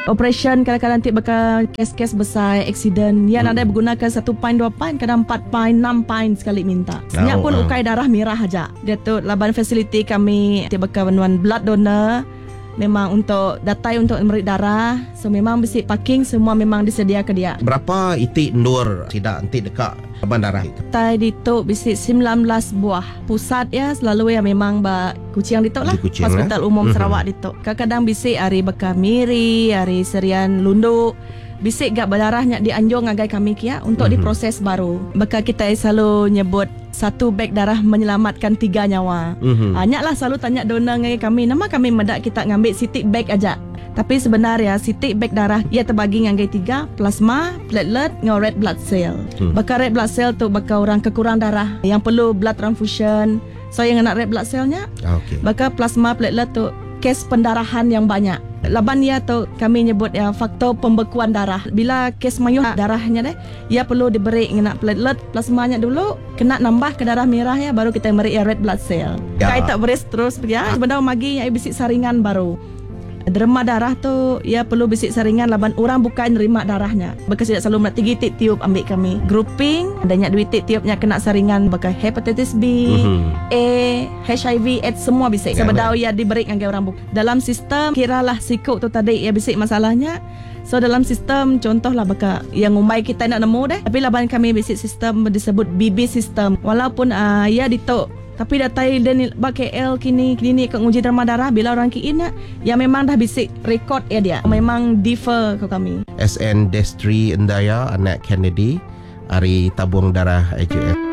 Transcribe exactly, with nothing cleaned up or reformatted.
Operation kadang-kadang nanti bakal kes-kes besar, accident. Ya, hmm. ada menggunakan satu pint, dua pint, kadang empat pint, enam pint sekali minta. Sebenarnya oh, pun uh. ukai darah merah aja. Dia tu laban facility kami dia bakal menuan blood donor. Memang untuk datai untuk memberi darah. So memang besi parking semua memang disedia ke dia. Berapa itik ndur tidak nanti dekat laban darah itu? Tai dituk besi sembilan belas buah. Pusat ya selalu ya memang ba Kuching dituk lah. Kuching, Hospital eh? Umum Mm-hmm. Sarawak dituk. Kadang-kadang besi hari bakal miri, hari serian lunduk. Bisik gak berdarahnya dianjung agai kami kia untuk mm-hmm. diproses baru. Bakal kita selalu nyebut satu beg darah menyelamatkan tiga nyawa. Mm-hmm. Banyak lah selalu tanya donor ngai kami. Nama kami mendak kita ngambil sitik beg aja. Tapi sebenarnya sitik beg darah ia terbagi ngai tiga, plasma, platelet, ngau red blood cell. Mm. Bakal red blood cell tu bakal orang kekurang darah yang perlu blood transfusion. So yang nak red blood cellnya, okay. Bakal plasma, platelet tu kes pendarahan yang banyak. Laban ia tu kami nyebut ya faktor pembekuan darah. Bila kes mayuh darahnya deh, ia perlu diberi kena platelet plasmanya dulu, kena nambah ke darah merah ya baru kita beri ya red blood cell. Ya. Kai tak beres terus ya sebenarnya magi ya bisik saringan baru. Derma darah tu ia perlu bisik saringan laban orang bukan nerima darahnya. Bekas tidak selalu nak tiga titik tiup ambil kami. Grouping adanya dua titik tiupnya kena saringan bekas hepatitis B, mm-hmm. A, H I V, AIDS semua bisik. Sebenarnya ia diberi dengan orang bukan. Dalam sistem kiralah sikuk tu tadi ia bisik masalahnya. So dalam sistem contohlah baka yang umai kita nak nemu deh. Tapi laban kami bisik sistem disebut B B system. Walaupun uh, ia ditok tapi datai dan bak K L kini kini ke uji derma darah bila orang kiin ya memang dah bisik rekod ya dia. Memang differ ke kami. S N Destri Endaya anak Kennedy hari tabung darah A J F.